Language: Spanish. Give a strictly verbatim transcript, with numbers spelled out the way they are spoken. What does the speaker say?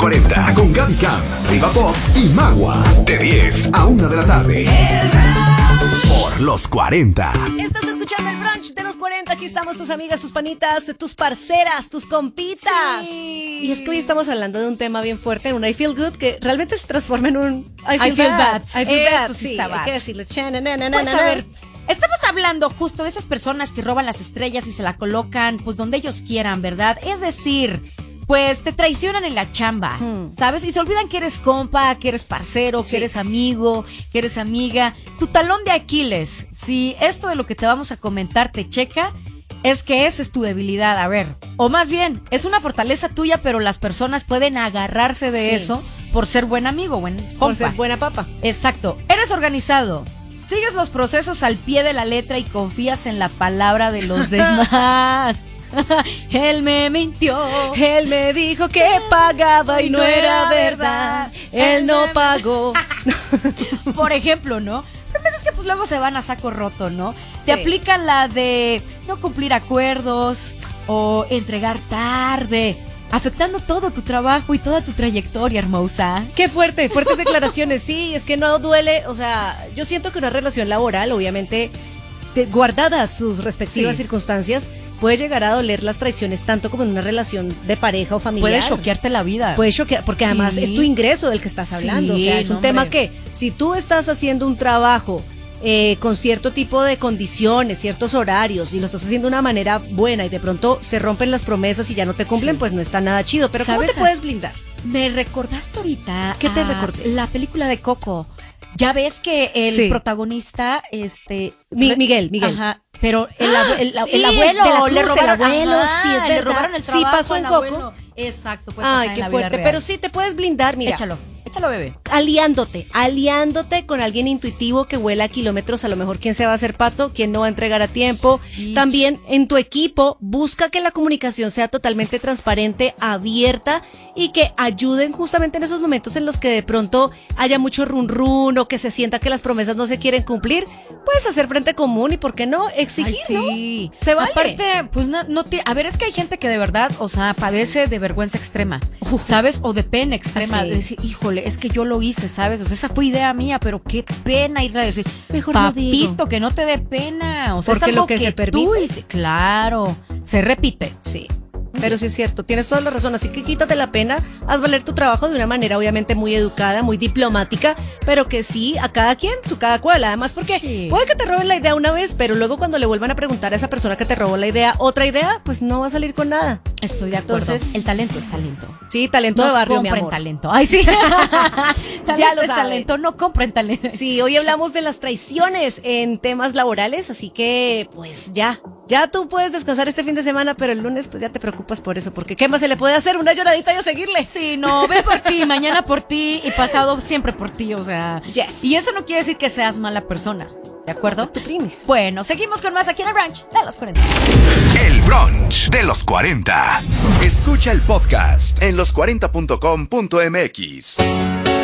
cuarenta con Gaby Cam, Riva Pop y Magua. De diez a una de la tarde. Por los cuarenta. Estás escuchando el brunch de los cuarenta. Aquí estamos tus amigas, tus panitas, tus parceras, tus compitas. Sí. Y es que hoy estamos hablando de un tema bien fuerte, en un I feel good que realmente se transforma en un I feel, I feel bad. bad. I feel bad. Esto sí Sí, está hay bad. que decirlo. Cha, na, na, na, Pues na, a na. ver, estamos hablando justo de esas personas que roban las estrellas y se la colocan pues donde ellos quieran, ¿verdad? Es decir, pues te traicionan en la chamba, Hmm. ¿sabes? Y se olvidan que eres compa, que eres parcero, Sí. que eres amigo, que eres amiga. Tu talón de Aquiles, si esto de lo que te vamos a comentar te checa, es que esa es tu debilidad, a ver. O más bien, es una fortaleza tuya, pero las personas pueden agarrarse de Sí. eso por ser buen amigo, buen compa. Por ser buena papa. Exacto. Eres organizado. Sigues los procesos al pie de la letra y confías en la palabra de los demás. Él me mintió. Él me dijo que pagaba y no era verdad. Él no pagó. Por ejemplo, ¿no? Pero pues es que pues luego se van a saco roto, ¿no? Te Sí. aplican la de no cumplir acuerdos o entregar tarde, afectando todo tu trabajo y toda tu trayectoria, hermosa. Qué fuerte, fuertes declaraciones. Sí, es que no duele. O sea, yo siento que una relación laboral, obviamente, de- guardadas sus respectivas Sí. circunstancias, puede llegar a doler las traiciones tanto como en una relación de pareja o familiar. Puede choquearte la vida. Puede choquear, porque Sí. además es tu ingreso del que estás hablando. Sí, o sea, es un no, tema hombre. que si tú estás haciendo un trabajo eh, con cierto tipo de condiciones, ciertos horarios, y lo estás haciendo de una manera buena y de pronto se rompen las promesas y ya no te cumplen, Sí. pues no está nada chido. Pero ¿cómo ¿Sabes te a- puedes blindar? Me recordaste ahorita. ¿Qué te a recordé? La película de Coco. Ya ves que el Sí. protagonista, este. Mi- re- Miguel, Miguel. Ajá. Pero el, abue- el, Sí, el abuelo de la cruz, le el robaron. abuelo, ajá, sí, es le verdad. robaron el Sí, trabajo. pasó al en Coco. abuelo. Exacto, puede pasar Ay, en qué la vida fuerte. real. Pero sí te puedes blindar, mira. Échalo, échalo, bebé. Aliándote, aliándote con alguien intuitivo que vuela a kilómetros, a lo mejor quién se va a hacer pato, quién no va a entregar a tiempo. Sí. También en tu equipo, busca que la comunicación sea totalmente transparente, abierta y que ayuden justamente en esos momentos en los que de pronto haya mucho run run o que se sienta que las promesas no se quieren cumplir. Puedes hacer frente común y, ¿por qué no? Exigir, Ay, ¿no? sí. Se vale. Aparte, pues no, no te, a ver, es que hay gente que de verdad, o sea, padece de vergüenza extrema, ¿sabes? O de pena extrema, Sí. de decir, híjole, es que yo lo hice, ¿sabes? O sea, esa fue idea mía, pero qué pena ir a decir, Mejor no papito, digo. que no te dé pena. O sea, Porque es algo lo que se tú permite. hice- Claro, se repite. Sí. Pero sí es cierto, tienes toda la razón, así que quítate la pena, haz valer tu trabajo de una manera obviamente muy educada, muy diplomática, pero que sí, a cada quien, su cada cual, además porque Sí. puede que te roben la idea una vez, pero luego cuando le vuelvan a preguntar a esa persona que te robó la idea, otra idea, pues no va a salir con nada. Estoy de acuerdo. Entonces- el talento es talento. Sí, talento No de barrio, mi compren amor. talento. Ay, sí. talento Ya lo es saben. talento, no compren talento. Sí, hoy hablamos de las traiciones en temas laborales, así que pues ya, ya tú puedes descansar este fin de semana, pero el lunes pues ya te preocupas por eso, porque ¿qué más se le puede hacer? Una lloradita y a seguirle. Sí, no, ve por ti, mañana por ti y pasado siempre por ti, o sea. Yes. Y eso no quiere decir que seas mala persona, ¿de acuerdo? Tu primis. Bueno, seguimos con más aquí en el brunch de los cuarenta. El brunch de los cuarenta. Escucha el podcast en los cuarenta punto com punto m x.